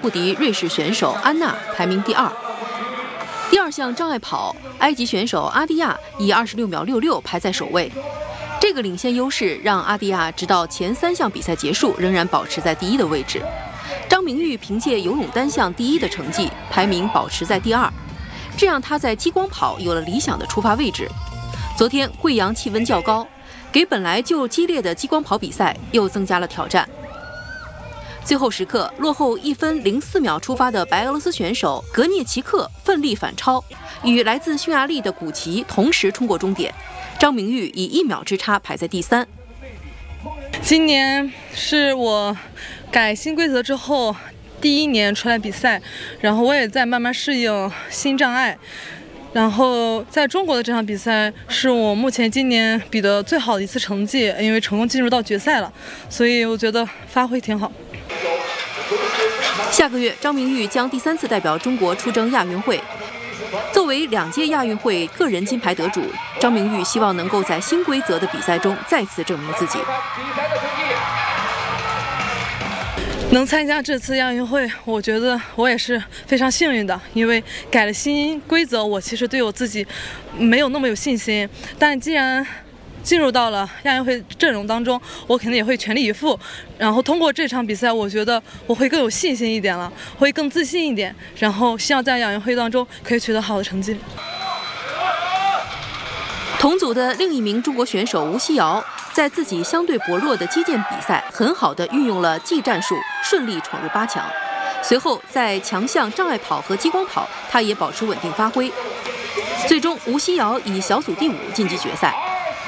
不敌瑞士选手安娜，排名第2。第2项障碍跑，埃及选手阿蒂亚以26秒66排在首位。这个领先优势让阿蒂亚直到前3项比赛结束仍然保持在第1的位置。张明玉凭借游泳单项第1的成绩，排名保持在第2，这让他在激光跑有了理想的出发位置。昨天贵阳气温较高，给本来就激烈的激光跑比赛又增加了挑战。最后时刻，落后1分04秒出发的白俄罗斯选手格涅奇克奋力反超，与来自匈牙利的古奇同时冲过终点。张明玉以1秒之差排在第3。 今年是我改新规则之后第1年出来比赛，然后我也在慢慢适应新障碍。然后在中国的这场比赛是我目前今年比的最好的一次成绩，因为成功进入到决赛了，所以我觉得发挥挺好。 下个月，张明玉将第3次代表中国出征亚运会。作为2届亚运会个人金牌得主，张明玉希望能够在新规则的比赛中再次证明自己。 能参加这次亚运会，我觉得我也是非常幸运的，因为改了新规则，我其实对我自己没有那么有信心，但既然进入到了亚运会阵容当中，我肯定也会全力以赴。然后通过这场比赛，我觉得我会更有信心一点了，会更自信一点。然后希望在亚运会当中可以取得好的成绩。 同组的另一名中国选手吴曦瑶，在自己相对薄弱的击剑比赛，很好地运用了技战术，顺利闯入8强。随后在强项障碍跑和激光跑，他也保持稳定发挥。最终，吴曦瑶以小组第5晋级决赛。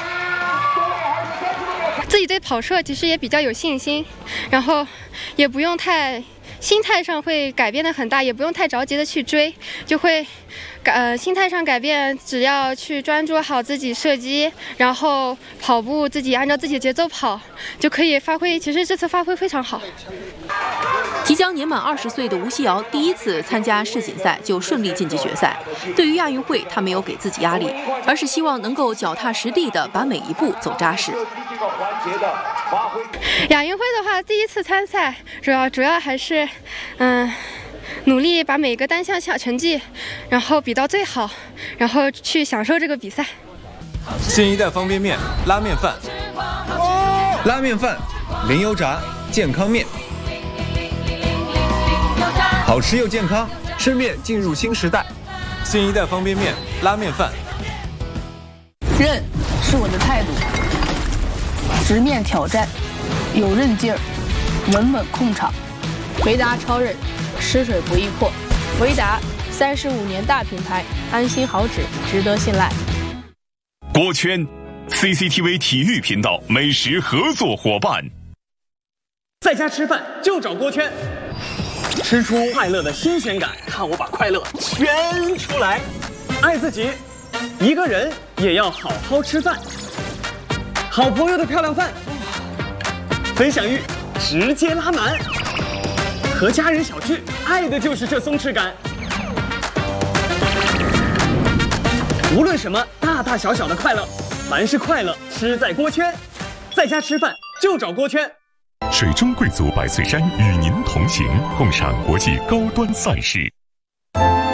自己对跑射其实也比较有信心，然后也不用太心态上会改变的很大，也不用太着急的去追，就会心态上改变，只要去专注好自己射击，然后跑步自己按照自己的节奏跑，就可以发挥。其实这次发挥非常好。 即将年满20岁的吴曦瑶第1次参加世锦赛就顺利晋级决赛。对于亚运会，他没有给自己压力，而是希望能够脚踏实地地把每一步走扎实。 亚运会的话，第1次参赛，主要还是努力把每个单项小成绩，然后比到最好，然后去享受这个比赛。 新一代方便面拉面饭， 拉面饭零油炸健康面，好吃又健康，吃面进入新时代。 新一代方便面拉面饭。 韧是我的态度，直面挑战，有韧劲儿，稳稳控场。维达超韧，吃水不易破。维达35年大品牌，安心好纸，值得信赖。 锅圈 ，CCTV 体育频道美食合作伙伴。 在家吃饭就找锅圈，吃出快乐的新鲜感，看我把快乐圈出来。爱自己，一个人也要好好吃饭。好朋友的漂亮饭，分享欲直接拉满。和家人小聚，爱的就是这松弛感。无论什么大大小小的快乐，凡是快乐吃在锅圈。在家吃饭就找锅圈。 水中贵族百岁山与您同行，共赏国际高端赛事。